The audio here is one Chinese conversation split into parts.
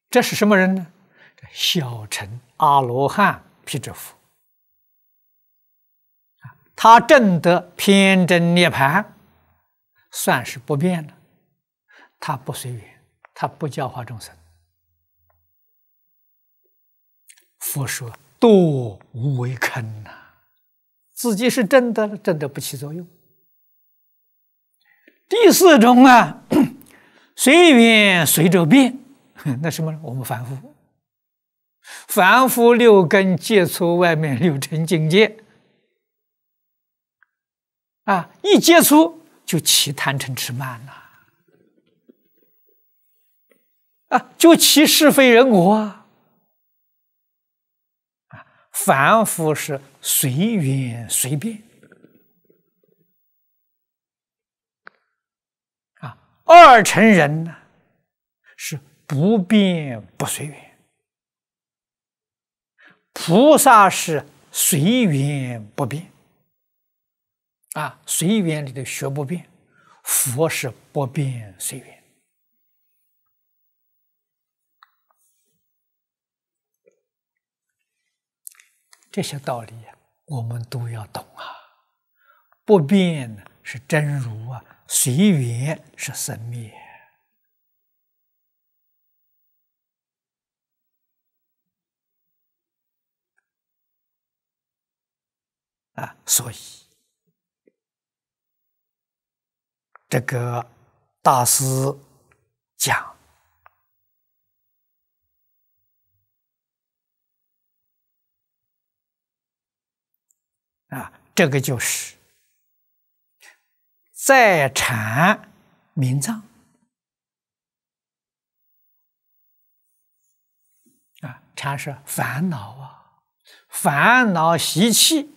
这是什么人呢？小乘阿罗汉辟支佛，他证得偏真涅槃，算是不变了。他不随缘，他不教化众生。佛说多无为坑呐，自己是真的，真的不起作用。第四种啊，随缘随着变，那什么？我们凡夫，凡夫六根接触外面六尘境界，啊，一接触就起贪嗔痴慢了，啊，就起是非人我啊。凡夫是随缘随变，啊，二乘人呢是不变不随缘，菩萨是随缘不变，啊，随缘里的学不变，佛是不变随缘。这些道理我们都要懂啊！不变是真如啊，随缘是生灭啊！所以这个大师讲啊，这个就是在禅明藏啊，禅是烦恼啊，烦恼习气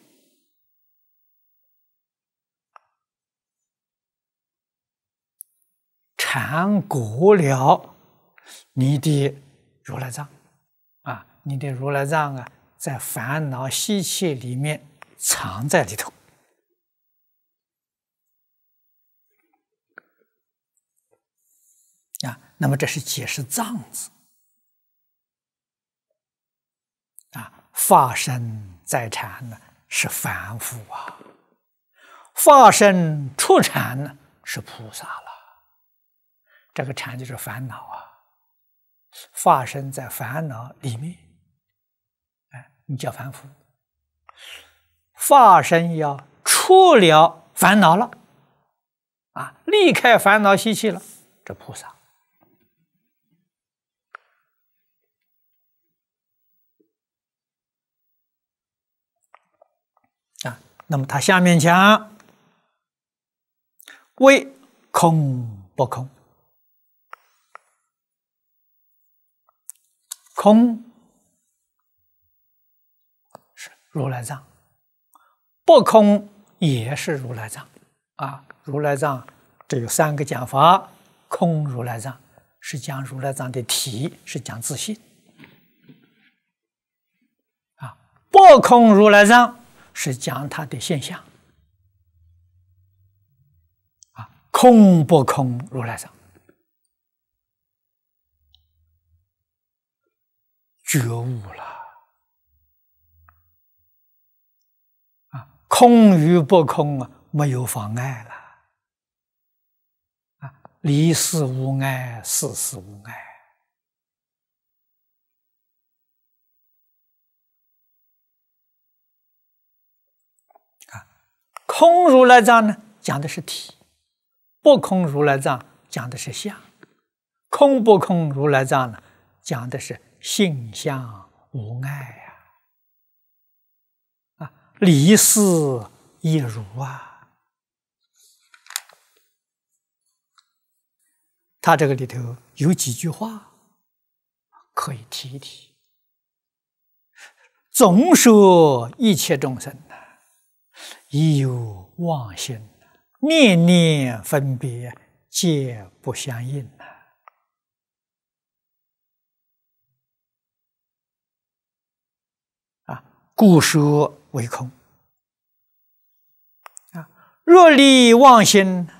缠裹了你的如来藏啊，你的如来藏啊，在烦恼习气里面藏在里头啊。那么这是解释藏字啊，法身在禅呢是凡夫啊，法身出禅呢是菩萨了。这个禅就是烦恼啊，法身在烦恼里面，哎，你叫凡夫。法身要出了烦恼了，啊，离开烦恼习气了，这菩萨。啊，那么他下面讲，为空不空，空是如来藏，不空也是如来藏啊。如来藏这有三个讲法，空如来藏是讲如来藏的体，是讲自性啊；不空如来藏是讲它的现象啊。空不空如来藏，觉悟了啊，空与不空啊，没有妨碍了啊，离事无碍，事事无碍啊。空如来藏呢，讲的是体；不空如来藏讲的是相。空不空如来藏呢，讲的是性相无碍啊，离事亦如啊。他这个里头有几句话可以提一提。总说一切众生亦有妄心，念念分别，皆不相应啊，故说为空啊。若离妄心，